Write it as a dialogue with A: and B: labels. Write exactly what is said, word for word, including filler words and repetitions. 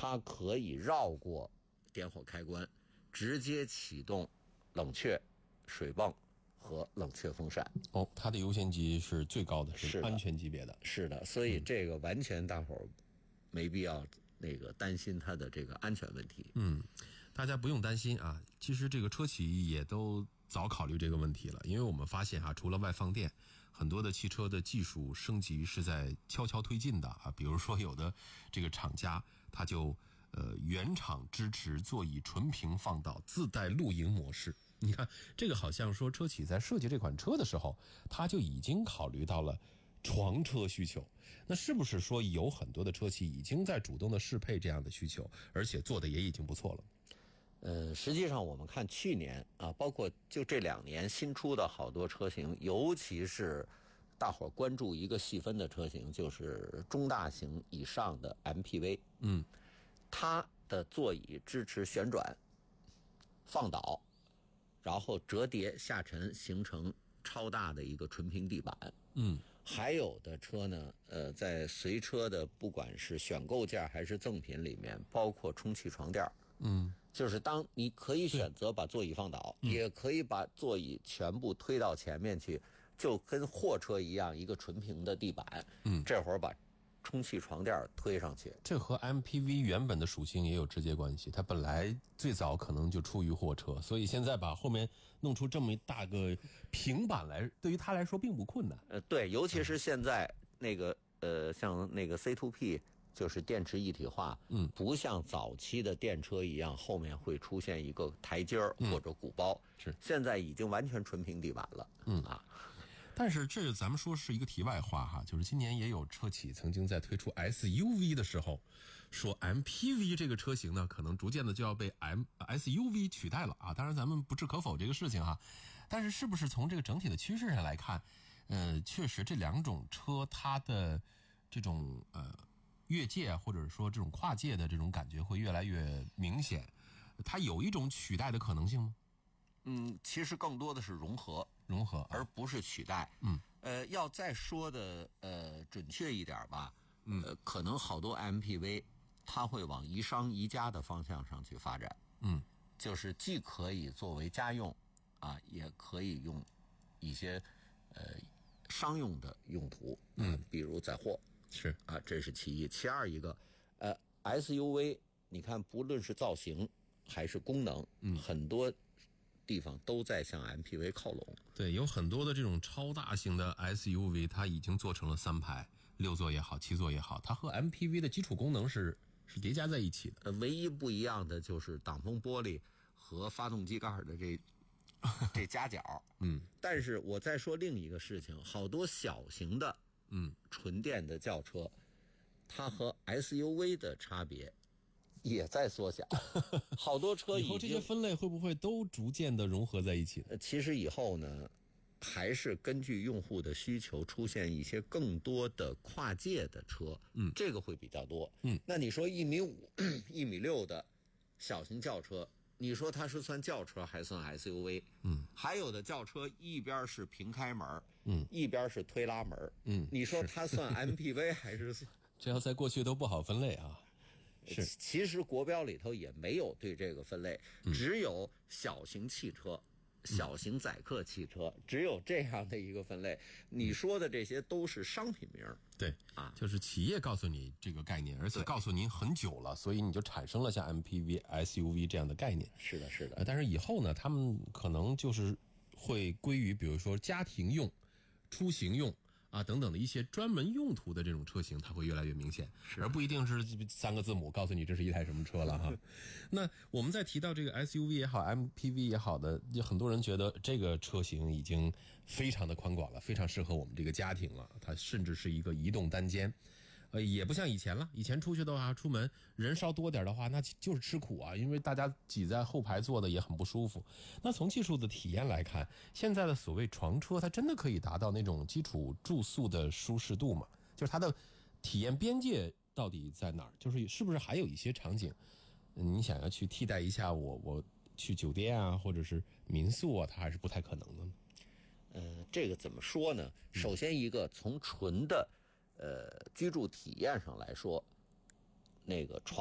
A: 它可以绕过点火开关，直接启动冷却、水泵和冷却风扇。
B: 哦，它的优先级是最高的，
A: 是
B: 安全级别的。
A: 是的，所以这个完全大伙儿没必要那个担心它的这个安全问题。
B: 嗯，大家不用担心啊。其实这个车企也都早考虑这个问题了，因为我们发现哈，除了外放电，很多的汽车的技术升级是在悄悄推进的啊。比如说有的这个厂家，它就呃原厂支持座椅纯平放倒，自带露营模式。你看，这个好像说车企在设计这款车的时候，它就已经考虑到了床车需求。那是不是说有很多的车企已经在主动的适配这样的需求，而且做的也已经不错了？
A: 呃，实际上我们看去年啊，包括就这两年新出的好多车型，尤其是大伙儿关注一个细分的车型，就是中大型以上的 M P V。
B: 嗯，
A: 它的座椅支持旋转、放倒，然后折叠下沉，形成超大的一个纯平地板。
B: 嗯，
A: 还有的车呢，呃，在随车的不管是选购件还是赠品里面，包括充气床垫。
B: 嗯，
A: 就是当你可以选择把座椅放倒，也可以把座椅全部推到前面去，就跟货车一样，一个纯平的地板。
B: 嗯，
A: 这会儿把充气床垫推上去。
B: 这和 M P V 原本的属性也有直接关系。它本来最早可能就出于货车，所以现在把后面弄出这么一大个平板来，对于它来说并不困难。
A: 呃，对，尤其是现在那个呃，像那个 C to P。就是电池一体化，
B: 嗯，
A: 不像早期的电车一样，后面会出现一个台阶儿或者鼓包，
B: 嗯、是
A: 现在已经完全纯平地板了，
B: 嗯
A: 啊。
B: 但是这咱们说是一个题外话哈，就是今年也有车企曾经在推出 S U V 的时候，说 M P V 这个车型呢，可能逐渐的就要被 M S U V 取代了啊。当然咱们不置可否这个事情哈，但是是不是从这个整体的趋势上来看，呃，确实这两种车它的这种呃。越界或者说这种跨界的这种感觉会越来越明显，它有一种取代的可能性吗？
A: 嗯，其实更多的是融合，
B: 融合，
A: 而不是取代。
B: 嗯，
A: 呃，要再说的呃准确一点吧，
B: 嗯，
A: 呃，可能好多 M P V 它会往宜商宜家的方向上去发展。
B: 嗯，
A: 就是既可以作为家用啊，也可以用一些呃商用的用途。
B: 嗯，
A: 比如载货。
B: 是
A: 啊，这是其一。其二一个，呃 ，S U V， 你看不论是造型还是功能，
B: 嗯，
A: 很多地方都在向 M P V 靠拢。
B: 对，有很多的这种超大型的 S U V， 它已经做成了三排，六座也好，七座也好，它和 M P V 的基础功能是是叠加在一起的。
A: 呃，唯一不一样的就是挡风玻璃和发动机盖的这这夹角。
B: 嗯，
A: 但是我再说另一个事情，好多小型的。
B: 嗯，
A: 纯电的轿车，它和 S U V 的差别也在缩小。好多车
B: 以后这些分类会不会都逐渐的融合在一起？
A: 呃，其实以后呢，还是根据用户的需求出现一些更多的跨界的车。
B: 嗯，
A: 这个会比较多。
B: 嗯，
A: 那你说一米五、一米六的小型轿车，你说它是算轿车还算 S U V？
B: 嗯，
A: 还有的轿车一边是平开门，
B: 嗯，
A: 一边是推拉门，
B: 嗯，
A: 你说它算 M P V 还是算？
B: 这要在过去都不好分类啊。是，
A: 其实国标里头也没有对这个分类，
B: 嗯、
A: 只有小型汽车、小型载客汽车，嗯、只有这样的一个分类。你说的这些都是商品名。
B: 对啊，就是企业告诉你这个概念，而且告诉您很久了，所以你就产生了像 M P V、S U V 这样的概念。
A: 是的，是的。
B: 呃、但是以后呢，他们可能就是会归于比如说家庭用、出行用啊等等的一些专门用途的这种车型，它会越来越明显，而不一定是三个字母告诉你这是一台什么车了哈。那我们在提到这个 S U V 也好 M P V 也好的，就很多人觉得这个车型已经非常的宽广了，非常适合我们这个家庭了，它甚至是一个移动单间。呃，也不像以前了，以前出去的话，出门人稍多点的话，那就是吃苦啊，因为大家挤在后排坐的也很不舒服。那从技术的体验来看，现在的所谓床车，它真的可以达到那种基础住宿的舒适度吗？就是它的体验边界到底在哪儿？就是是不是还有一些场景，你想要去替代一下我，我去酒店啊，或者是民宿啊，它还是不太可能的呢？
A: 呃，这个怎么说呢？首先一个从纯的呃居住体验上来说，那个床。